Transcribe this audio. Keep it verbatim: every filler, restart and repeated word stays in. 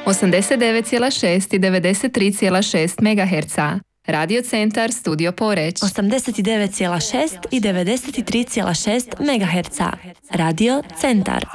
osamdeset devet zarez šest i devedeset tri zarez šest megaherca. Radio Centar Studio Poreč. osamdeset devet zarez šest i devedeset tri zarez šest megaherca. Radio Centar.